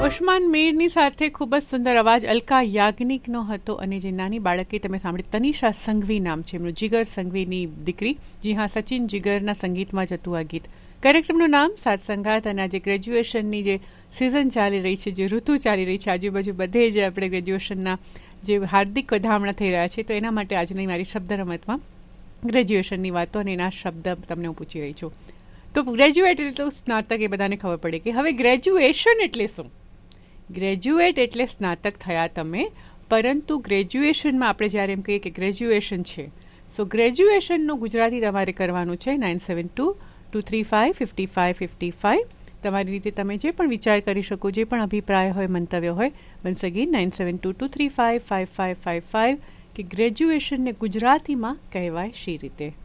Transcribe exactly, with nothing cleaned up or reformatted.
ઉસ્માન મીરની સાથે ખૂબ જ સુંદર અવાજ અલકા યાજ્ઞિકનો હતો અને જે નાની બાળકી તમે સાંભળી તનિષા સંઘવી નામ છે એમનું, જીગર સંઘવીની દીકરી. જી હા, સચિન જીગરના સંગીતમાં જ હતું આ ગીત. કાર્યક્રમનું નામ સાત સંગાત અને આજે ગ્રેજ્યુએશનની જે સિઝન ચાલી રહી છે, જે ઋતુ ચાલી રહી છે, આજુબાજુ બધે જ આપણે ગ્રેજ્યુએશનના જે હાર્દિક વધામણા થઈ રહ્યા છે, તો એના માટે આજની મારી શબ્દ રમતમાં ગ્રેજ્યુએશનની વાતો અને એના શબ્દ તમને હું પૂછી રહી છું. તો ગ્રેજ્યુએટ એટલે તો સ્નાતક, એ બધાને ખબર પડે કે હવે ગ્રેજ્યુએશન એટલે શું. ગ્રેજ્યુએટ એટલે સ્નાતક થયા તમે, પરંતુ ગ્રેજ્યુએશનમાં આપણે જ્યારે એમ કહીએ કે ગ્રેજ્યુએશન છે, સો ગ્રેજ્યુએશનનું ગુજરાતી તમારે કરવાનું છે. Nine seven two two three five fifty five fifty five તમારી રીતે તમે જે પણ વિચાર કરી શકો, જે પણ અભિપ્રાય હોય, મંતવ્ય હોય, once again nine seven two two three five five five five five કે ગ્રેજ્યુએશનને ગુજરાતીમાં કહેવાય શી રીતે.